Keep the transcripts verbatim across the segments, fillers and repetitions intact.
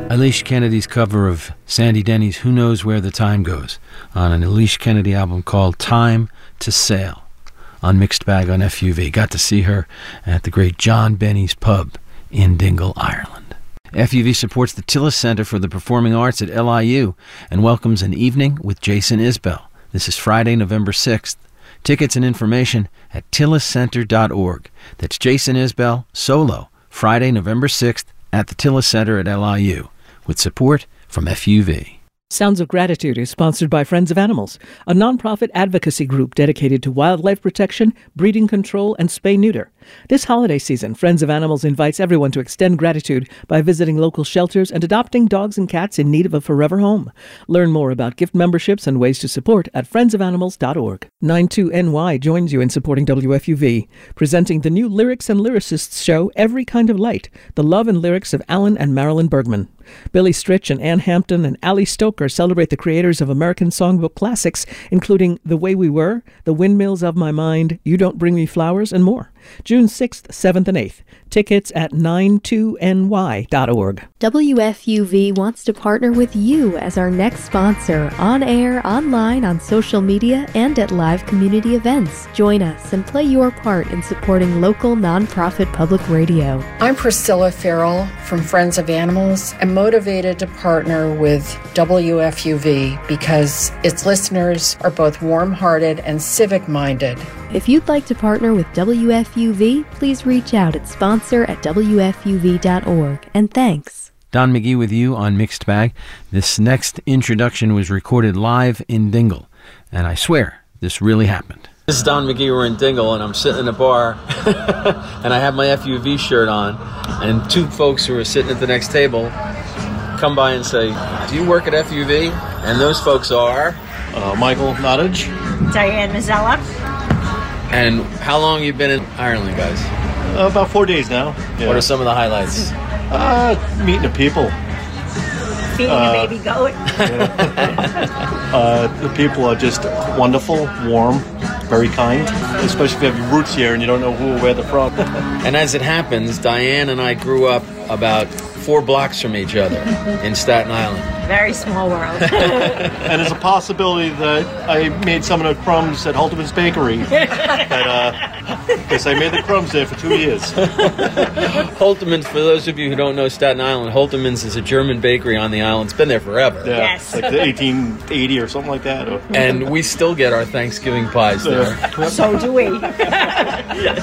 Alicia Kennedy's cover of Sandy Denny's Who Knows Where the Time Goes on an Alicia Kennedy album called Time to Sail on Mixed Bag on F U V. Got to see her at the great John Benny's Pub in Dingle, Ireland. F U V supports the Tillis Center for the Performing Arts at L I U and welcomes an evening with Jason Isbell. This is Friday, November sixth. Tickets and information at tillis center dot org. That's Jason Isbell, solo, Friday, November sixth at the Tillis Center at L I U. With support from F U V. Sounds of Gratitude is sponsored by Friends of Animals, a nonprofit advocacy group dedicated to wildlife protection, breeding control, and spay-neuter. This holiday season, Friends of Animals invites everyone to extend gratitude by visiting local shelters and adopting dogs and cats in need of a forever home. Learn more about gift memberships and ways to support at friends of animals dot org. ninety-two N Y joins you in supporting W F U V, presenting the new Lyrics and Lyricists show Every Kind of Light, the love and lyrics of Alan and Marilyn Bergman. Billy Stritch and Ann Hampton and Ali Stoker celebrate the creators of American songbook classics, including The Way We Were, The Windmills of My Mind, You Don't Bring Me Flowers, and more. June sixth, seventh, and eighth. Tickets at ninety-two N Y dot org. W F U V wants to partner with you as our next sponsor, on air, online, on social media, and at live community events. Join us and play your part in supporting local nonprofit public radio. I'm Priscilla Farrell from Friends of Animals. I'm motivated to partner with W F U V because its listeners are both warm-hearted and civic-minded. If you'd like to partner with W F U V, please reach out at sponsor at W F U V dot org. And thanks. Don McGee with you on Mixed Bag. This next introduction was recorded live in Dingle, and I swear this really happened. This is Don McGee. We're in Dingle, and I'm sitting in a bar, and I have my F U V shirt on, and two folks who are sitting at the next table come by and say, "Do you work at F U V?" And those folks are uh, Michael Nottage, Diane Mazzella. And how long have you been in Ireland, guys? Uh, about four days now. Yeah. What are some of the highlights? Uh, meeting the people. Feeding uh, a baby goat. Yeah. uh, the people are just wonderful, warm, very kind, especially if you have your roots here and you don't know who or where they're from. And as it happens, Diane and I grew up about four blocks from each other in Staten Island. Very small world. And there's a possibility that I made some of the crumbs at Holtman's Bakery. That, uh, because I made the crumbs there for two years. Holtman's, for those of you who don't know Staten Island, Holtman's is a German bakery on the island. It's been there forever. Yeah, yes. Like the eighteen eighty or something like that. Or... And we still get our Thanksgiving pies there. So do we.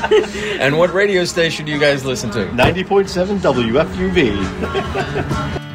And what radio station do you guys listen to? ninety point seven W F U V.